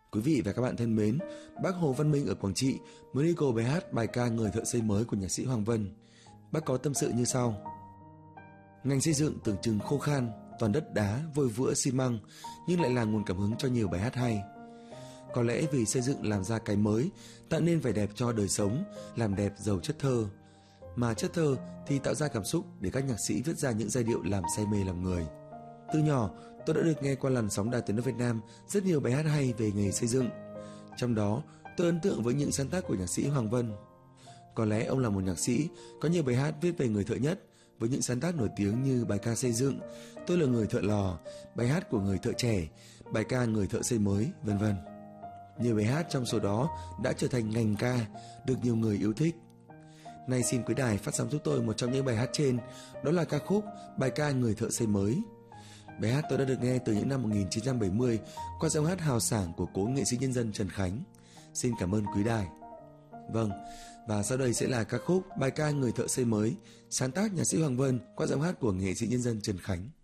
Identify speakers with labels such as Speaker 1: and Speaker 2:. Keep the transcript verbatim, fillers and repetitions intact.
Speaker 1: Quý vị và các bạn thân mến, bác Hồ Văn Minh ở Quảng Trị mới đi cô bài hát bài ca Người thợ xây mới của nhạc sĩ Hoàng Vân. Bác có tâm sự như sau: ngành xây dựng tưởng chừng khô khan, toàn đất đá, vôi vữa, xi măng, nhưng lại là nguồn cảm hứng cho nhiều bài hát hay. Có lẽ vì xây dựng làm ra cái mới, tạo nên vẻ đẹp cho đời sống, làm đẹp giàu chất thơ. Mà chất thơ thì tạo ra cảm xúc để các nhạc sĩ viết ra những giai điệu làm say mê lòng người. Từ nhỏ, tôi đã được nghe qua làn sóng đài tiếng nói Việt Nam rất nhiều bài hát hay về nghề xây dựng. Trong đó, tôi ấn tượng với những sáng tác của nhạc sĩ Hoàng Vân. Có lẽ ông là một nhạc sĩ có nhiều bài hát viết về người thợ nhất, với những sáng tác nổi tiếng như bài ca Xây dựng, Tôi là người thợ lò, bài hát của người thợ trẻ, bài ca Người thợ xây mới, vân vân. Nhiều bài hát trong số đó đã trở thành ngành ca, được nhiều người yêu thích. Nay xin quý đài phát sóng giúp tôi một trong những bài hát trên, đó là ca khúc bài ca Người thợ xây mới. Bài hát tôi đã được nghe từ những năm một nghìn chín trăm bảy mươi qua giọng hát hào sảng của cố nghệ sĩ nhân dân Trần Khánh. Xin cảm ơn quý đài. Vâng, và sau đây sẽ là ca khúc bài ca Người thợ xây mới, sáng tác nhạc sĩ Hoàng Vân qua giọng hát của nghệ sĩ nhân dân Trần Khánh.